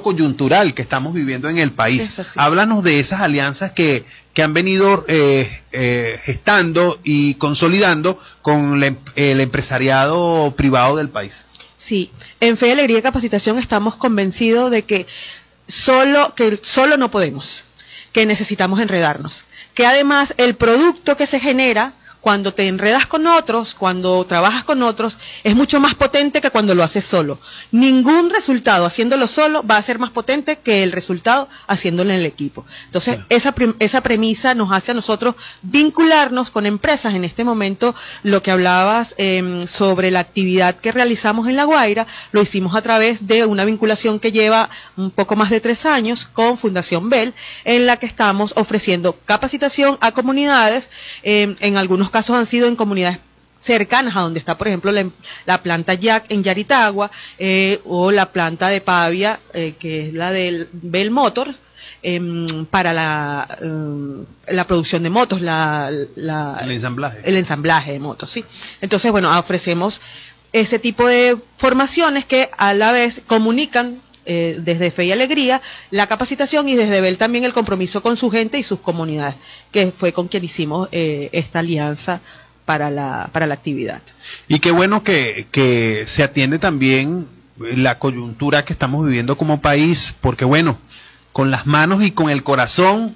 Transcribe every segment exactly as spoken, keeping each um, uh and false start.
coyuntural que estamos viviendo en el país. Háblanos de esas alianzas que, que han venido eh, eh, gestando y consolidando con el, el empresariado privado del país. Sí, en Fe y Alegría y Capacitación estamos convencidos de que solo, que solo no podemos, que necesitamos enredarnos, que además el producto que se genera cuando te enredas con otros, cuando trabajas con otros, es mucho más potente que cuando lo haces solo. Ningún resultado haciéndolo solo va a ser más potente que el resultado haciéndolo en el equipo. Entonces, sí. esa, esa premisa nos hace a nosotros vincularnos con empresas. En este momento, lo que hablabas eh, sobre la actividad que realizamos en La Guaira, lo hicimos a través de una vinculación que lleva un poco más de tres años con Fundación Bell, en la que estamos ofreciendo capacitación a comunidades, eh, en algunos casos han sido en comunidades cercanas a donde está, por ejemplo, la, la planta Jack en Yaritagua, eh, o la planta de Pavia, eh, que es la del Bell Motors, eh, para la, eh, la producción de motos, la, la, el ensamblaje. El ensamblaje de motos, sí. Entonces, bueno, ofrecemos ese tipo de formaciones que a la vez comunican Eh, desde Fe y Alegría, la capacitación, y desde Bell también el compromiso con su gente y sus comunidades, que fue con quien hicimos eh, esta alianza para la, para la actividad. Y qué bueno que, que se atiende también la coyuntura que estamos viviendo como país, porque bueno, con las manos y con el corazón,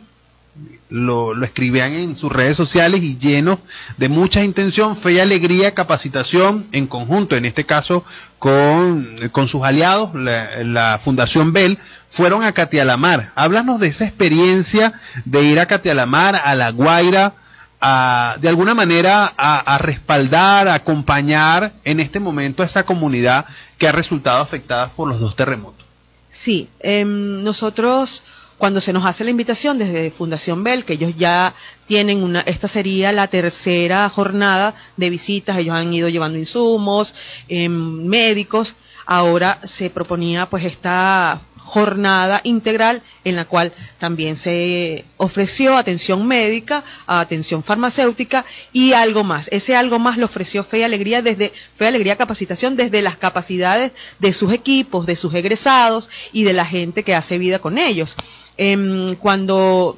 lo, lo escribían en sus redes sociales y llenos de mucha intención, Fe y Alegría, capacitación en conjunto, en este caso con, con sus aliados, la, la Fundación Bell, fueron a Catialamar. Háblanos de esa experiencia de ir a Catialamar, a La Guaira, a, de alguna manera a, a respaldar, a acompañar en este momento a esa comunidad que ha resultado afectada por los dos terremotos. Sí, eh, nosotros cuando se nos hace la invitación desde Fundación Bell, que ellos ya tienen una, esta sería la tercera jornada de visitas, ellos han ido llevando insumos, eh, médicos, ahora se proponía pues esta jornada integral en la cual también se ofreció atención médica, atención farmacéutica y algo más. Ese algo más lo ofreció Fe y Alegría desde Fe y Alegría Capacitación, desde las capacidades de sus equipos, de sus egresados y de la gente que hace vida con ellos. Eh, cuando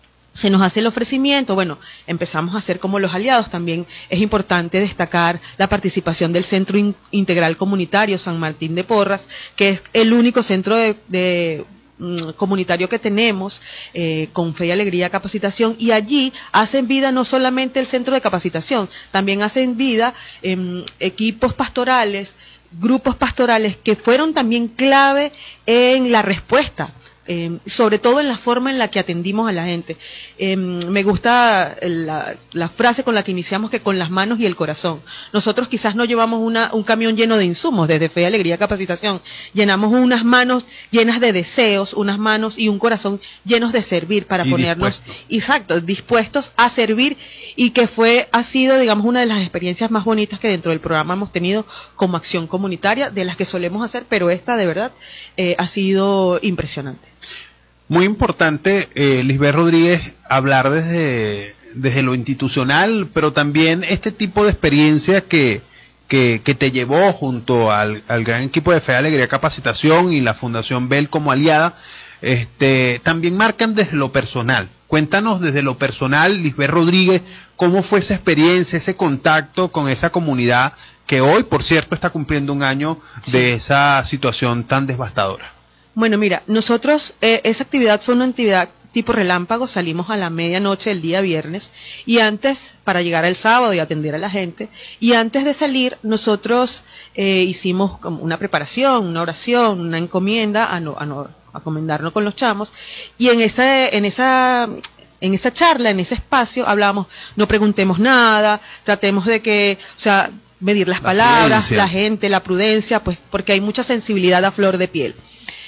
se nos hace el ofrecimiento, bueno, empezamos a hacer como los aliados. También es importante destacar la participación del Centro In- Integral Comunitario San Martín de Porras, que es el único centro de, de mm, comunitario que tenemos eh, con Fe y Alegría Capacitación, y allí hacen vida no solamente el centro de capacitación, también hacen vida eh, equipos pastorales, grupos pastorales que fueron también clave en la respuesta. Eh, sobre todo en la forma en la que atendimos a la gente. Eh, me gusta la, la frase con la que iniciamos, que con las manos y el corazón. Nosotros quizás no llevamos una, un camión lleno de insumos desde Fe y Alegría Capacitación, llenamos unas manos llenas de deseos, unas manos y un corazón llenos de servir para y ponernos, dispuestos. exacto, dispuestos a servir, y que fue, ha sido, digamos, una de las experiencias más bonitas que dentro del programa hemos tenido como acción comunitaria, de las que solemos hacer, pero esta de verdad eh, ha sido impresionante. Muy importante, eh, Lisbeth Rodríguez, hablar desde, desde lo institucional, pero también este tipo de experiencia que, que, que te llevó junto al, al gran equipo de Fe y Alegría Capacitación y la Fundación Bell como aliada, este, también marcan desde lo personal. Cuéntanos desde lo personal, Lisbeth Rodríguez, cómo fue esa experiencia, ese contacto con esa comunidad que hoy, por cierto, está cumpliendo un año de esa situación tan devastadora. Bueno, mira, nosotros, eh, esa actividad fue una actividad tipo relámpago, salimos a la medianoche del día viernes, y antes, para llegar al sábado y atender a la gente, y antes de salir, nosotros eh, hicimos como una preparación, una oración, una encomienda, a, no, a, no, a comendarnos con los chamos, y en esa, en esa, en esa charla, en ese espacio, hablábamos, no preguntemos nada, tratemos de que, o sea, medir las la palabras, prudencia. La gente, la prudencia, pues, porque hay mucha sensibilidad a flor de piel.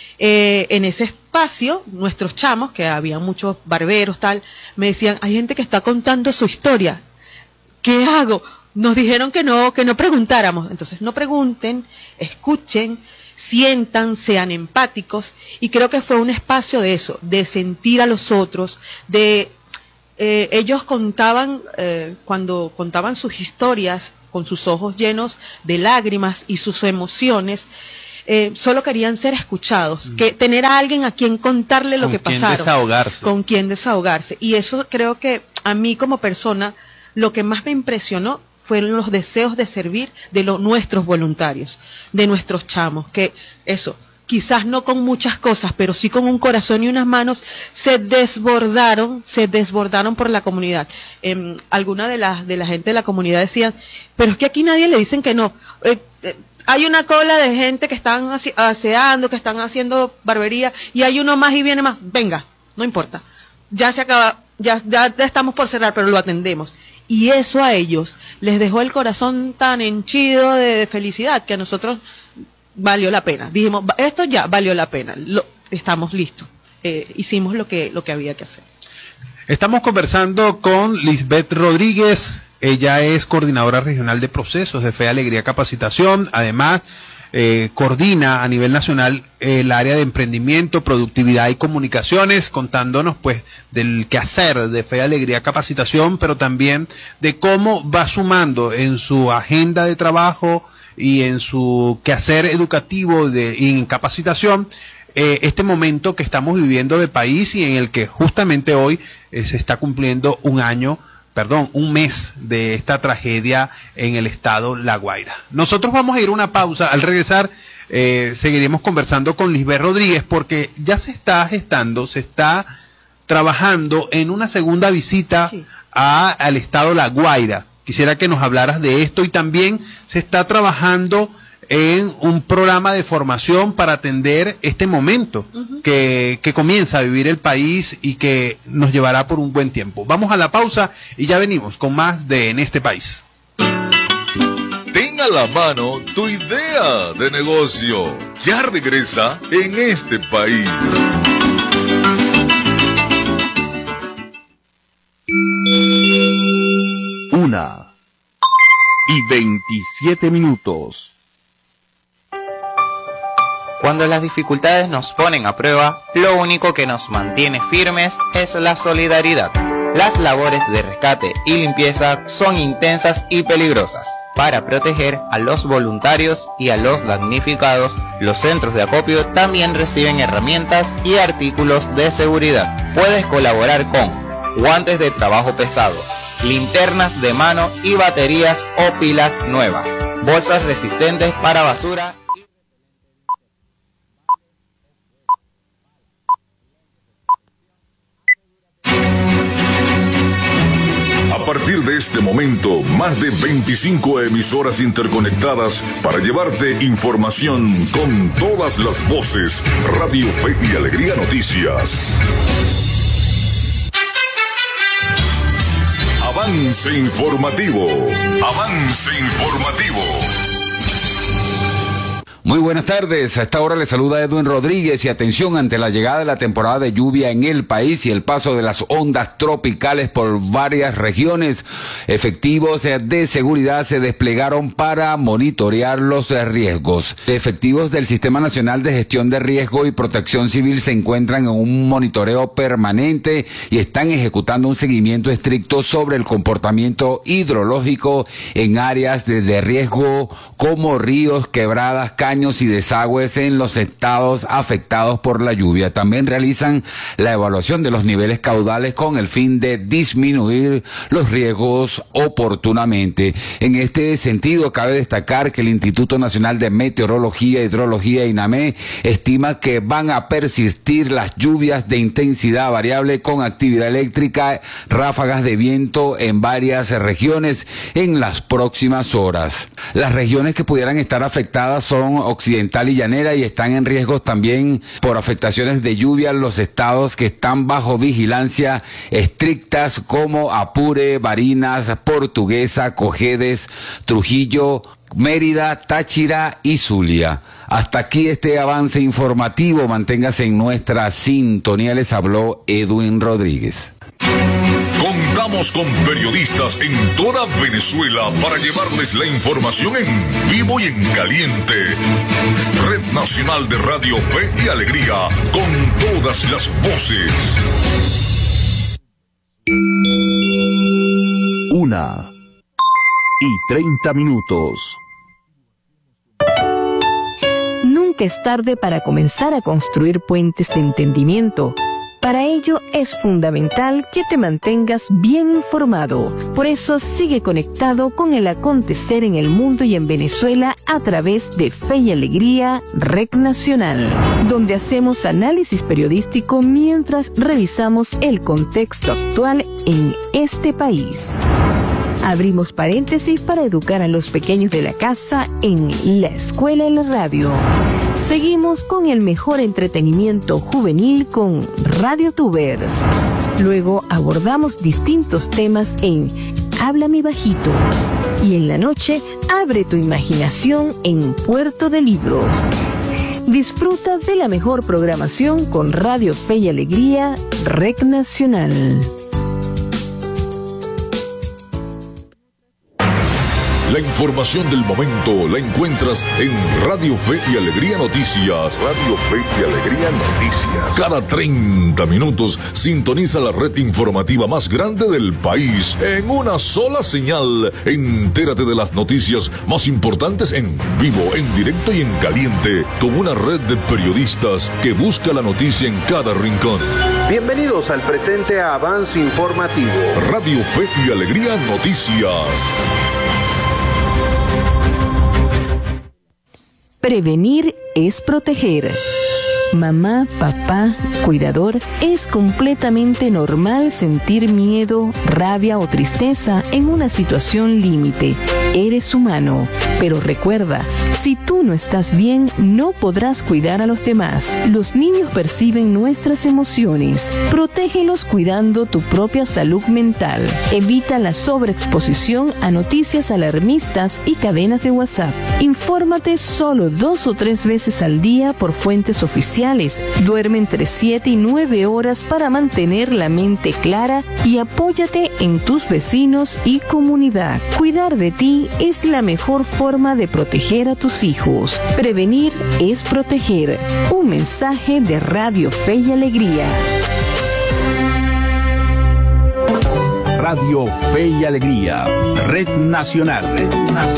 Eh, en ese espacio, nuestros chamos, que había muchos barberos, tal, me decían, hay gente que está contando su historia. ¿Qué hago? Nos dijeron que no, que no preguntáramos. Entonces, no pregunten, escuchen, sientan, sean empáticos. Y creo que fue un espacio de eso, de sentir a los otros, de... Eh, ellos contaban, eh, cuando contaban sus historias, con sus ojos llenos de lágrimas y sus emociones, eh, solo querían ser escuchados, mm. que tener a alguien a quien contarle lo que pasaron. Con quien desahogarse. Con quien desahogarse. Y eso creo que a mí como persona, lo que más me impresionó fueron los deseos de servir de los nuestros voluntarios, de nuestros chamos, que eso, quizás no con muchas cosas, pero sí con un corazón y unas manos, se desbordaron, se desbordaron por la comunidad. Eh, alguna de las de la gente de la comunidad decían, pero es que aquí nadie le dicen que no. Eh, eh, hay una cola de gente que están aseando, que están haciendo barbería, y hay uno más y viene más. Venga, no importa. Ya se acaba, ya, ya estamos por cerrar, pero lo atendemos. Y eso a ellos les dejó el corazón tan henchido de, de felicidad que a nosotros valió la pena. Dijimos, esto ya valió la pena, lo, estamos listos. Eh, hicimos lo que, lo que había que hacer. Estamos conversando con Lisbeth Rodríguez. Ella es coordinadora regional de procesos de Fe y Alegría Capacitación. Además, eh, coordina a nivel nacional el área de emprendimiento, productividad y comunicaciones, contándonos pues del quehacer de Fe y Alegría Capacitación, pero también de cómo va sumando en su agenda de trabajo y en su quehacer educativo de, y en capacitación, eh, este momento que estamos viviendo de país y en el que justamente hoy eh, se está cumpliendo un año, perdón, un mes de esta tragedia en el estado La Guaira. Nosotros vamos a ir a una pausa. Al regresar eh, seguiremos conversando con Lisbeth Rodríguez porque ya se está gestando, se está trabajando en una segunda visita sí. a, al estado La Guaira. Quisiera que nos hablaras de esto y también se está trabajando en un programa de formación para atender este momento uh-huh. que, que comienza a vivir el país y que nos llevará por un buen tiempo. Vamos a la pausa y ya venimos con más de En este país. Ten a la mano tu idea de negocio. Ya regresa En este país. Una y veintisiete minutos. Cuando las dificultades nos ponen a prueba, lo único que nos mantiene firmes es la solidaridad. Las labores de rescate y limpieza son intensas y peligrosas. Para proteger a los voluntarios y a los damnificados, los centros de acopio también reciben herramientas y artículos de seguridad. Puedes colaborar con guantes de trabajo pesado, linternas de mano y baterías o pilas nuevas, bolsas resistentes para basura. A partir de este momento, más de veinticinco emisoras interconectadas para llevarte información con todas las voces. Radio Fe y Alegría Noticias. Avance informativo. Avance informativo. Muy buenas tardes, a esta hora le saluda Edwin Rodríguez y atención ante la llegada de la temporada de lluvia en el país y el paso de las ondas tropicales por varias regiones. Efectivos de seguridad se desplegaron para monitorear los riesgos. Efectivos del Sistema Nacional de Gestión de Riesgo y Protección Civil se encuentran en un monitoreo permanente y están ejecutando un seguimiento estricto sobre el comportamiento hidrológico en áreas de, de riesgo como ríos, quebradas, caños y desagües en los estados afectados por la lluvia. También realizan la evaluación de los niveles caudales con el fin de disminuir los riesgos oportunamente. En este sentido, cabe destacar que el Instituto Nacional de Meteorología e Hidrología, INAME, estima que van a persistir las lluvias de intensidad variable con actividad eléctrica, ráfagas de viento en varias regiones en las próximas horas. Las regiones que pudieran estar afectadas son occidental y llanera y están en riesgo también por afectaciones de lluvia los estados que están bajo vigilancia estrictas como Apure, Barinas, Portuguesa, Cojedes, Trujillo, Mérida, Táchira y Zulia. Hasta aquí este avance informativo. Manténgase en nuestra sintonía. Les habló Edwin Rodríguez. Contamos con periodistas en toda Venezuela para llevarles la información en vivo y en caliente. Red Nacional de Radio Fe y Alegría, con todas las voces. Una y treinta minutos. Nunca es tarde para comenzar a construir puentes de entendimiento. Para ello es fundamental que te mantengas bien informado. Por eso sigue conectado con el acontecer en el mundo y en Venezuela a través de Fe y Alegría Red Nacional, donde hacemos análisis periodístico mientras revisamos el contexto actual en este país. Abrimos paréntesis para educar a los pequeños de la casa en La Escuela en la Radio. Seguimos con el mejor entretenimiento juvenil con Radio Tubers. Luego abordamos distintos temas en Habla mi bajito. Y en la noche, abre tu imaginación en Puerto de Libros. Disfruta de la mejor programación con Radio Fe y Alegría Red Nacional. La información del momento la encuentras en Radio Fe y Alegría Noticias. Radio Fe y Alegría Noticias. Cada treinta minutos sintoniza la red informativa más grande del país en una sola señal. Entérate de las noticias más importantes en vivo, en directo y en caliente, con una red de periodistas que busca la noticia en cada rincón. Bienvenidos al presente avance informativo. Radio Fe y Alegría Noticias. Prevenir es proteger. Mamá, papá, cuidador, es completamente normal sentir miedo, rabia o tristeza en una situación límite. Eres humano, pero recuerda, si tú no estás bien, no podrás cuidar a los demás. Los niños perciben nuestras emociones. Protégelos cuidando tu propia salud mental. Evita la sobreexposición a noticias alarmistas y cadenas de WhatsApp. Infórmate solo dos o tres veces al día por fuentes oficiales. Duerme entre siete y nueve horas para mantener la mente clara y apóyate en tus vecinos y comunidad. Cuidar de ti es la mejor forma de proteger a tus hijos. Prevenir es proteger. Un mensaje de Radio Fe y Alegría. Radio Fe y Alegría, Red Nacional. Red Nacional.